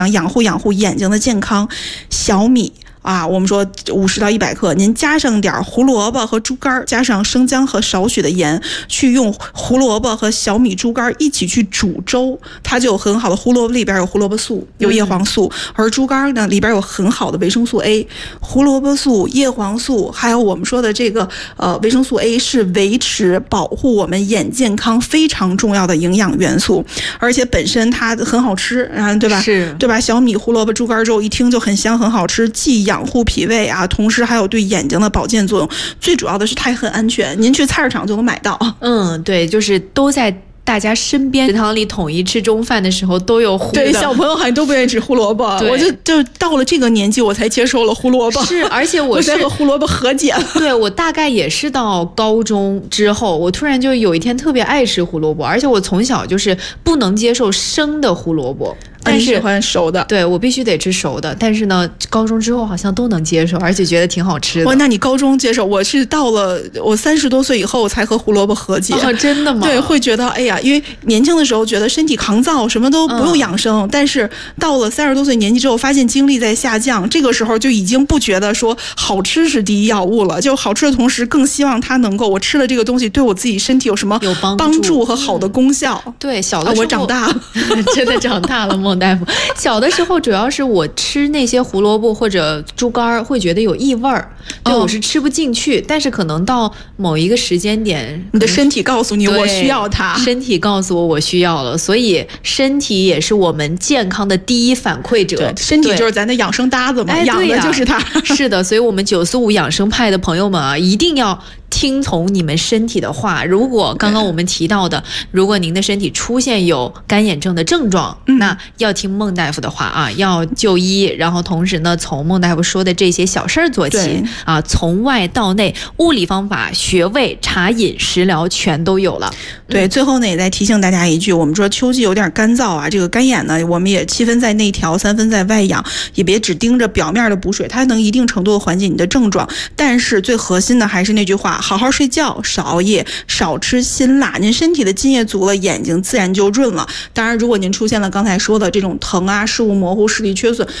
养护眼睛的健康。小米啊，我们说50到100克，您加上点胡萝卜和猪肝，加上生姜和少许的盐，去用胡萝卜和小米、猪肝一起去煮粥，它就有很好的，胡萝卜里边有胡萝卜素，有叶黄素，而猪肝呢里边有很好的维生素 A， 胡萝卜素、叶黄素，还有我们说的这个维生素 A 是维持保护我们眼健康非常重要的营养元素，而且本身它很好吃啊，对吧？ 是， 对吧？小米、胡萝卜、猪肝粥一听就很香，很好吃，既养护脾胃啊，同时还有对眼睛的保健作用。最主要的是它也很安全，您去菜市场就能买到。 对，就是都在大家身边食堂里统一吃中饭的时候都有胡的。 对，小朋友好像都不愿意吃胡萝卜，我就到了这个年纪我才接受了胡萝卜。 是，而且我才和胡萝卜和解了。 对，我大概也是到高中之后，我突然就有一天特别爱吃胡萝卜，而且我从小就是不能接受生的胡萝卜。但是喜欢熟的， 对，我必须得吃熟的。但是呢，高中之后好像都能接受，而且觉得挺好吃的。 哇，那你高中接受，我是到了我30多岁以后才和胡萝卜和解。 真的吗？ 对，会觉得哎呀，因为年轻的时候觉得身体抗造，什么都不用养生，但是到了30多岁年纪之后，发现精力在下降，这个时候就已经不觉得说好吃是第一要务了，就好吃的同时，更希望它能够我吃了这个东西对我自己身体有什么帮助和好的功效。 对，小的时候我长大了， 真的长大了，孟大夫。小的时候主要是我吃那些胡萝卜或者猪肝会觉得有异味儿，对，我是吃不进去。但是可能到某一个时间点， 你的身体告诉你我需要它， 身体告诉我需要了，所以身体也是我们健康的第一反馈者。 对，身体就是咱的养生搭子嘛，养的就是它。 是的，所以我们945养生派的朋友们啊，一定要听从你们身体的话。如果刚刚我们提到的，如果您的身体出现有干眼症的症状，那要听孟大夫的话啊，要就医，然后同时呢，从孟大夫说的这些小事儿做起啊，从外到内，物理方法、穴位、茶饮、食疗全都有了。 对，最后呢也再提醒大家一句，我们说秋季有点干燥啊，这个干眼呢，我们也7分在内调，3分在外养，也别只盯着表面的补水，它能一定程度的缓解你的症状，但是最核心的还是那句话，好好睡觉，少熬夜，少吃辛辣，您身体的津液足了，眼睛自然就润了。当然如果您出现了刚才说的这种疼啊、视物模糊、视力缺损，